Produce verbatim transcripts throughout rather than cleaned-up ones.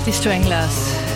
Die Stranglers,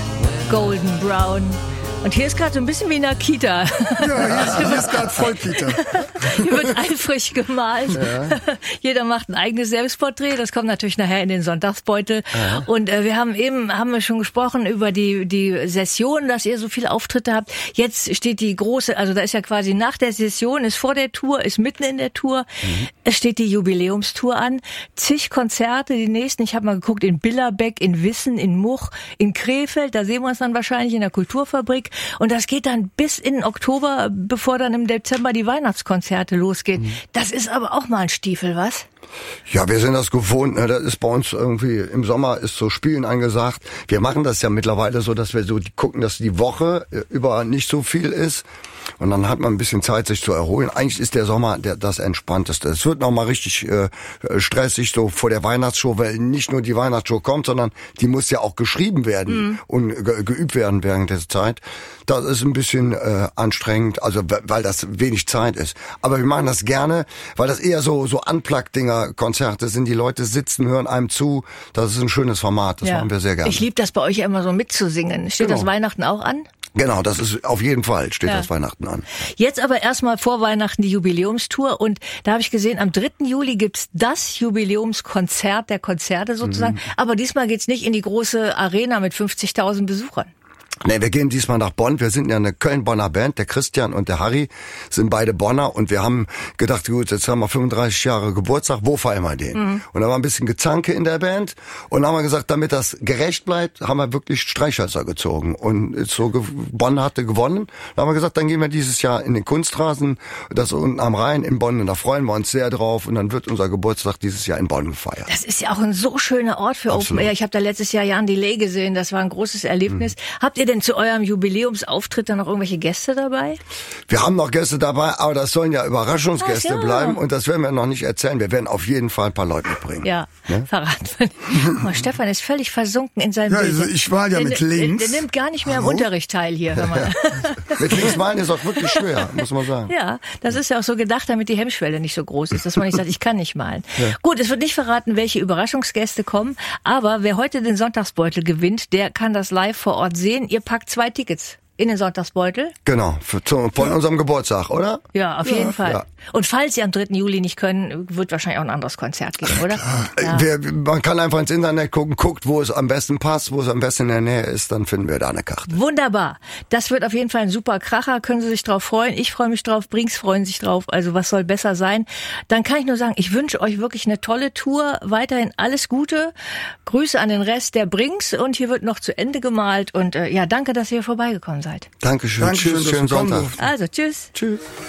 Golden Brown. Und hier ist gerade so ein bisschen wie in der Kita. Ja, hier, hier ist gerade voll Kita. Hier wird eifrig gemalt. Ja. Jeder macht ein eigenes Selbstporträt. Das kommt natürlich nachher in den Sonntagsbeutel. Ja. Und äh, wir haben eben, haben wir schon gesprochen über die die Session, dass ihr so viele Auftritte habt. Jetzt steht die große, also da ist ja quasi nach der Session, ist vor der Tour, ist mitten in der Tour. Mhm. Es steht die Jubiläumstour an. Zig Konzerte, die nächsten. Ich habe mal geguckt, in Billerbeck, in Wissen, in Much, in Krefeld. Da sehen wir uns dann wahrscheinlich in der Kulturfabrik. Und das geht dann bis in Oktober, bevor dann im Dezember die Weihnachtskonzerte losgehen. Mhm. Das ist aber auch mal ein Stiefel, was? Ja, wir sind das gewohnt. Ne? Das ist bei uns irgendwie, im Sommer ist so Spielen angesagt. Wir machen das ja mittlerweile so, dass wir so gucken, dass die Woche über nicht so viel ist. Und dann hat man ein bisschen Zeit, sich zu erholen. Eigentlich ist der Sommer der, das Entspannteste. Es wird noch mal richtig äh, stressig so vor der Weihnachtsshow, weil nicht nur die Weihnachtsshow kommt, sondern die muss ja auch geschrieben werden mhm. und ge- geübt werden während der Zeit. Das ist ein bisschen äh, anstrengend, also weil das wenig Zeit ist. Aber wir machen das gerne, weil das eher so so Unplugged-Dinger, Konzerte sind. Die Leute sitzen, hören einem zu. Das ist ein schönes Format. Das ja. machen wir sehr gerne. Ich liebe das bei euch ja immer so mitzusingen. Steht genau. das Weihnachten auch an? Genau, das ist auf jeden Fall, steht ja. das Weihnachten an. Jetzt aber erstmal vor Weihnachten die Jubiläumstour und da habe ich gesehen, am dritten Juli gibt's das Jubiläumskonzert der Konzerte sozusagen, mhm. aber diesmal geht's nicht in die große Arena mit fünfzigtausend Besuchern. Nee, wir gehen diesmal nach Bonn. Wir sind ja eine Köln-Bonner Band. Der Christian und der Harry sind beide Bonner. Und wir haben gedacht, gut, jetzt haben wir fünfunddreißig Jahre Geburtstag. Wo feiern wir den? Mhm. Und da war ein bisschen Gezanke in der Band. Und dann haben wir gesagt, damit das gerecht bleibt, haben wir wirklich Streichhölzer gezogen. Und so Bonn hatte gewonnen. Da haben wir gesagt, dann gehen wir dieses Jahr in den Kunstrasen. Das unten am Rhein in Bonn. Und da freuen wir uns sehr drauf. Und dann wird unser Geburtstag dieses Jahr in Bonn gefeiert. Das ist ja auch ein so schöner Ort für Absolut. Open Air. Ich habe da letztes Jahr Jan Delay gesehen. Das war ein großes Erlebnis. Mhm. Habt ihr denn zu eurem Jubiläumsauftritt dann noch irgendwelche Gäste dabei? Wir haben noch Gäste dabei, aber das sollen ja Überraschungsgäste Ach, ja. bleiben und das werden wir noch nicht erzählen. Wir werden auf jeden Fall ein paar Leute mitbringen. Ja, ne? Verraten wir nicht. Oh, Stefan ist völlig versunken in seinem ja, Bild. Also ich war ja der, mit links. Der, der nimmt gar nicht mehr Hallo? Am Unterricht teil hier. Hör mal. Mit links malen ist auch wirklich schwer, muss man sagen. Ja, das ist ja auch so gedacht, damit die Hemmschwelle nicht so groß ist, dass man nicht sagt, ich kann nicht malen. Ja. Gut, es wird nicht verraten, welche Überraschungsgäste kommen, aber wer heute den Sonntagsbeutel gewinnt, der kann das live vor Ort sehen. Ihr packt zwei Tickets in den Sonntagsbeutel? Genau, für, zu, von ja. unserem Geburtstag, oder? Ja, auf ja. jeden Fall. Ja. Und falls Sie am dritten Juli nicht können, wird wahrscheinlich auch ein anderes Konzert geben, oder? Ja. Wir, man kann einfach ins Internet gucken, guckt, wo es am besten passt, wo es am besten in der Nähe ist, dann finden wir da eine Karte. Wunderbar. Das wird auf jeden Fall ein super Kracher, können Sie sich drauf freuen. Ich freue mich drauf, Brings freuen sich drauf, also was soll besser sein? Dann kann ich nur sagen, ich wünsche euch wirklich eine tolle Tour, weiterhin alles Gute, Grüße an den Rest der Brings und hier wird noch zu Ende gemalt und äh, ja, danke, dass ihr vorbeigekommen seid. Dankeschön. Dankeschön. Tschüss, schönen Sonntag. Also, tschüss. Tschüss.